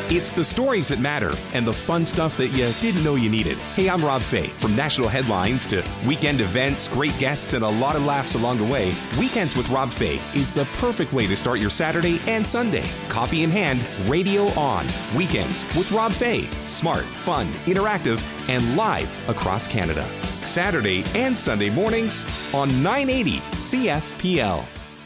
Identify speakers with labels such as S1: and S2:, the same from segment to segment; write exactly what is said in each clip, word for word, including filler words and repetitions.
S1: It's the stories that matter and the fun stuff that you didn't know you needed. Hey, I'm Rob Fay. From national headlines to weekend events, great guests, and a lot of laughs along the way, Weekends with Rob Fay is the perfect way to start your Saturday and Sunday. Coffee in hand, radio on. Weekends with Rob Fay. Smart, fun, interactive, and live across Canada. Saturday and Sunday mornings on nine eighty C F P L.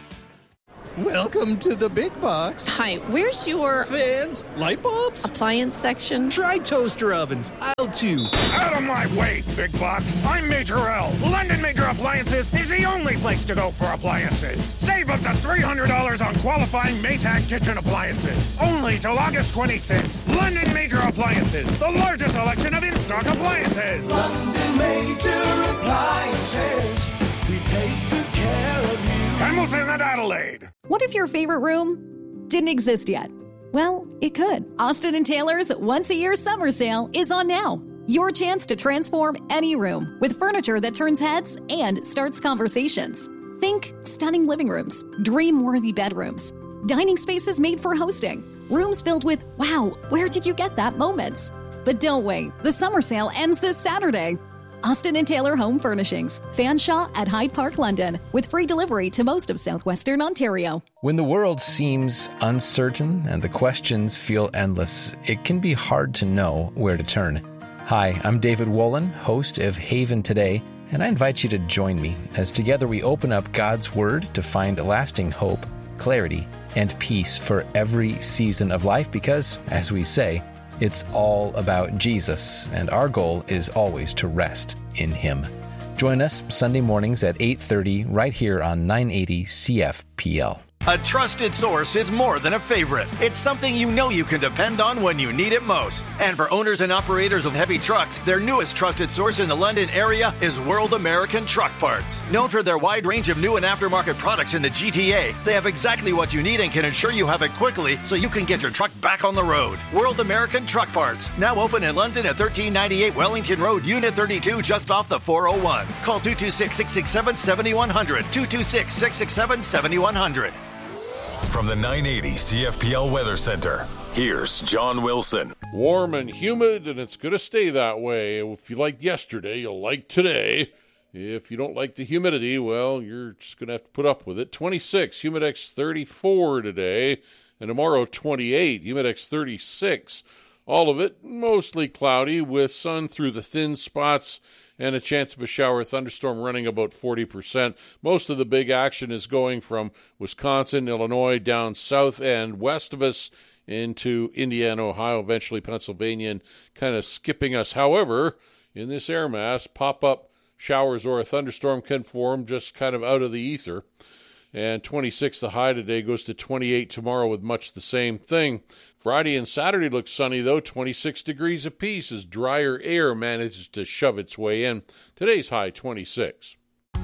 S2: Welcome to the big box.
S3: Hi, where's your...
S2: Fans, light bulbs,
S3: appliance section?
S2: Try toaster ovens, aisle two.
S4: Out of my way, big box. I'm Major L. London Major Appliances is the only place to go for appliances. Save up to three hundred dollars on qualifying Maytag kitchen appliances. Only till August twenty-sixth. London Major Appliances, the largest selection of in-stock appliances.
S5: London Major Appliances, we take good care of you.
S4: Hamilton and Adelaide.
S6: What if your favorite room didn't exist yet? Well, it could. Austin and Taylor's once-a-year summer sale is on now. Your chance to transform any room with furniture that turns heads and starts conversations. Think stunning living rooms, dream-worthy bedrooms, dining spaces made for hosting, rooms filled with, wow, where did you get that moments? But don't wait. The summer sale ends this Saturday. Austin and Taylor Home Furnishings, Fanshawe at Hyde Park, London, with free delivery to most of southwestern Ontario.
S7: When the world seems uncertain and the questions feel endless, it can be hard to know where to turn. Hi, I'm David Wolin, host of Haven Today, and I invite you to join me as together we open up God's Word to find lasting hope, clarity, and peace for every season of life because, as we say, it's all about Jesus, and our goal is always to rest in Him. Join us Sunday mornings at eight thirty right here on nine eighty C F P L.
S8: A trusted source is more than a favorite. It's something you know you can depend on when you need it most. And for owners and operators of heavy trucks, their newest trusted source in the London area is World American Truck Parts. Known for their wide range of new and aftermarket products in the G T A, they have exactly what you need and can ensure you have it quickly so you can get your truck back on the road. World American Truck Parts, now open in London at thirteen ninety-eight Wellington Road, Unit thirty-two, just off the four oh one. Call two two six, six six seven, seven one zero zero, two two six, six six seven, seven one zero zero.
S9: From the nine eighty C F P L Weather Center, here's John Wilson.
S10: Warm and humid, and it's going to stay that way. If you liked yesterday, you'll like today. If you don't like the humidity, well, you're just going to have to put up with it. twenty-six, Humidex thirty-four today, and tomorrow twenty-eight, Humidex thirty-six. All of it mostly cloudy with sun through the thin spots and a chance of a shower thunderstorm running about forty percent. Most of the big action is going from Wisconsin, Illinois, down south and west of us into Indiana, Ohio, eventually Pennsylvania, and kind of skipping us. However, in this air mass, pop-up showers or a thunderstorm can form just kind of out of the ether. And twenty-six, the high today, goes to twenty-eight tomorrow with much the same thing. Friday and Saturday look sunny, though, twenty-six degrees apiece as drier air manages to shove its way in. Today's high, twenty-six.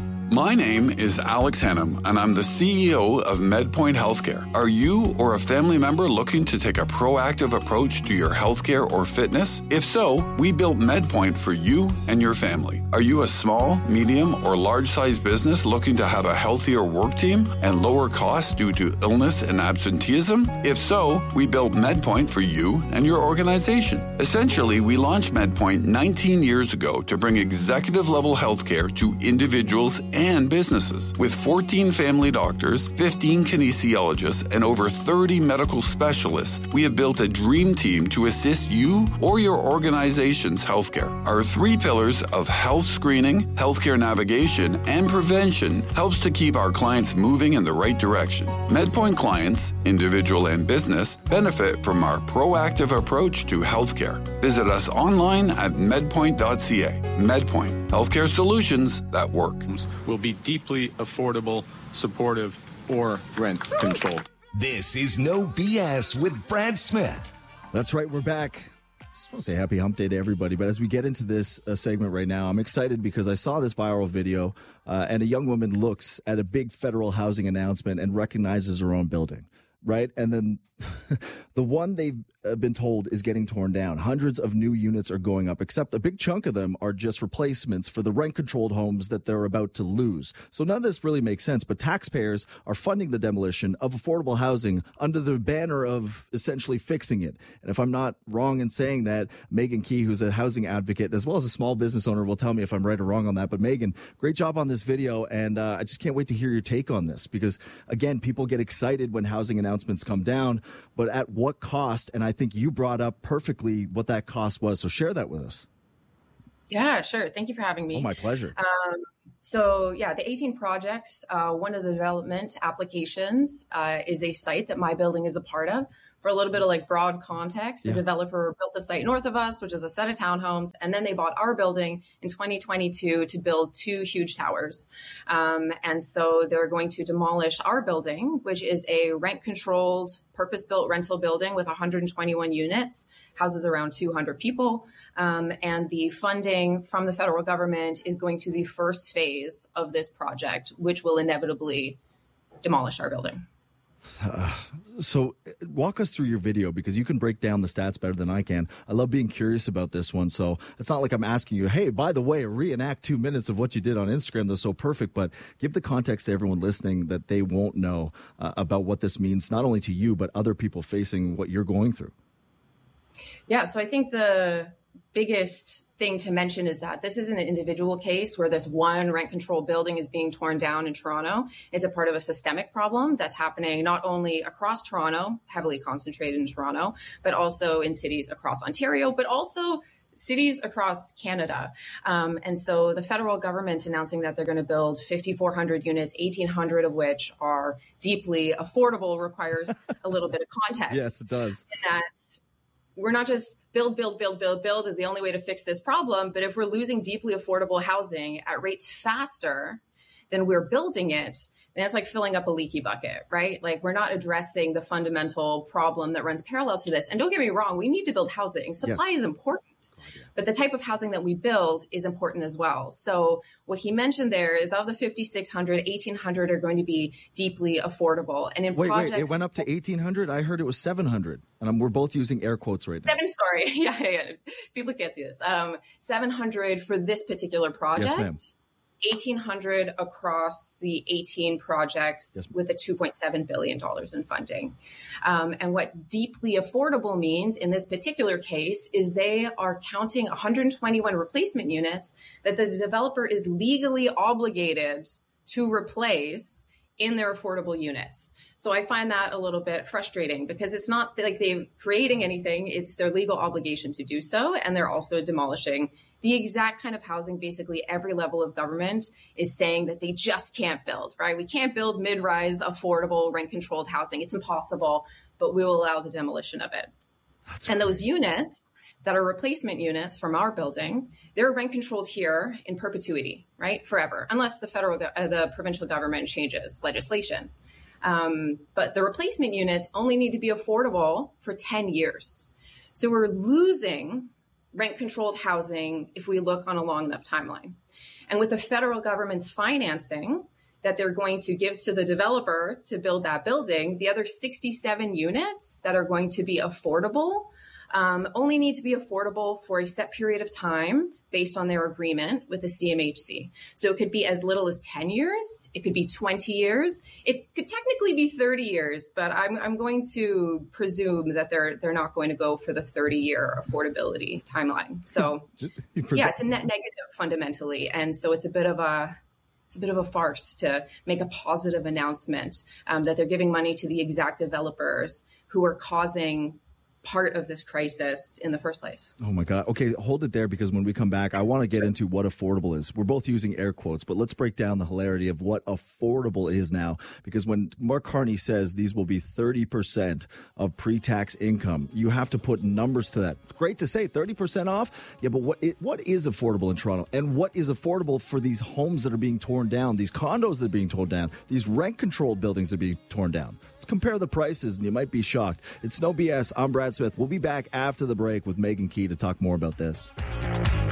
S11: My name is Alex Hennum, and I'm the C E O of MedPoint Healthcare. Are you or a family member looking to take a proactive approach to your healthcare or fitness? If so, we built MedPoint for you and your family. Are you a small, medium, or large-sized business looking to have a healthier work team and lower costs due to illness and absenteeism? If so, we built MedPoint for you and your organization. Essentially, we launched MedPoint nineteen years ago to bring executive-level healthcare to individuals and businesses. With fourteen family doctors, fifteen kinesiologists, and over thirty medical specialists, we have built a dream team to assist you or your organization's healthcare. Our three pillars of health screening, healthcare navigation, and prevention helps to keep our clients moving in the right direction. MedPoint clients, individual and business, benefit from our proactive approach to healthcare. Visit us online at medpoint dot c a. MedPoint, healthcare solutions that work.
S12: Will be deeply affordable, supportive, or rent controlled.
S13: This is No B S with Brad Smith.
S14: That's right, we're back. I just want to say happy hump day to everybody, but as we get into this uh, segment right now, I'm excited because I saw this viral video uh, and a young woman looks at a big federal housing announcement and recognizes her own building. right? And then the one they've been told is getting torn down. Hundreds of new units are going up, except a big chunk of them are just replacements for the rent-controlled homes that they're about to lose. So none of this really makes sense, but taxpayers are funding the demolition of affordable housing under the banner of essentially fixing it. And if I'm not wrong in saying that, Megan Key, who's a housing advocate as well as a small business owner, will tell me if I'm right or wrong on that. But Megan, great job on this video, and uh, I just can't wait to hear your take on this because, again, people get excited when housing announcements come down, but at what cost? And I think you brought up perfectly what that cost was. So share that with us.
S15: Yeah, sure. Thank you for having me.
S14: Oh, my pleasure.
S15: Um, so yeah, the eighteen projects, uh, one of the development applications uh, is a site that my building is a part of. For a little bit of like broad context, the yeah. developer built the site north of us, which is a set of townhomes, and then they bought our building in twenty twenty-two to build two huge towers. Um, and so they're going to demolish our building, which is a rent-controlled, purpose-built rental building with one hundred twenty-one units, houses around two hundred people. Um, and the funding from the federal government is going to the first phase of this project, which will inevitably demolish our building.
S14: Uh, so walk us through your video because you can break down the stats better than I can. I love being curious about this one. So it's not like I'm asking you, hey, by the way, reenact two minutes of what you did on Instagram. That's so perfect. But give the context to everyone listening that they won't know uh, about what this means, not only to you, but other people facing what you're going through.
S15: Yeah, so I think the biggest thing to mention is that this isn't an individual case where this one rent control building is being torn down in Toronto. It's a part of a systemic problem that's happening not only across Toronto, heavily concentrated in Toronto, but also in cities across Ontario, but also cities across Canada. Um, and so the federal government announcing that they're going to build fifty-four hundred units, eighteen hundred of which are deeply affordable, requires a little bit of context.
S14: Yes, it does.
S15: That we're not just build, build, build, build, build is the only way to fix this problem. But if we're losing deeply affordable housing at rates faster than we're building it, then it's like filling up a leaky bucket, right? Like we're not addressing the fundamental problem that runs parallel to this. And don't get me wrong, we need to build housing. Supply yes. is important. But the type of housing that we build is important as well. So what he mentioned there is of the fifty-six hundred, eighteen hundred are going to be deeply affordable. And in
S14: wait,
S15: projects,
S14: wait, it went up to eighteen hundred? I heard it was seven hundred. And I'm, we're both using air quotes right now.
S15: Seven, sorry. Yeah, yeah, yeah. People can't see this. Um, seven hundred for this particular project.
S14: Yes, ma'am.
S15: eighteen hundred across the eighteen projects yes. with a two point seven billion dollars in funding. Um, and what deeply affordable means in this particular case is they are counting one hundred twenty-one replacement units that the developer is legally obligated to replace in their affordable units. So I find that a little bit frustrating because it's not like they're creating anything. It's their legal obligation to do so. And they're also demolishing the exact kind of housing basically every level of government is saying that they just can't build, right? We can't build mid-rise, affordable, rent-controlled housing. It's impossible, but we will allow the demolition of it.
S14: That's
S15: and
S14: crazy.
S15: Those units that are replacement units from our building, they're rent-controlled here in perpetuity, right? Forever, unless the federal, uh, the provincial government changes legislation. Um, but the replacement units only need to be affordable for ten years. So we're losing rent-controlled housing if we look on a long enough timeline. And with the federal government's financing that they're going to give to the developer to build that building, the other sixty-seven units that are going to be affordable um, only need to be affordable for a set period of time based on their agreement with the C M H C. So it could be as little as ten years. It could be twenty years. It could technically be thirty years, but I'm, I'm going to presume that they're they're not going to go for the thirty-year affordability timeline. So yeah, it's a net negative fundamentally. And so it's a bit of a It's a bit of a farce to make a positive announcement um, that they're giving money to the exact developers who are causing part of this crisis in the first place.
S14: Oh my God. Okay, hold it there because when we come back, I want to get into what affordable is. We're both using air quotes, but let's break down the hilarity of what affordable is now. Because when Mark Carney says these will be thirty percent of pre-tax income, you have to put numbers to that. It's great to say thirty percent off. Yeah, but what it, what is affordable in Toronto? And what is affordable for these homes that are being torn down, these condos that are being torn down, these rent-controlled buildings that are being torn down? Let's compare the prices and you might be shocked. It's No B S. I'm Brad Smith. We'll be back after the break with Megan Key to talk more about this.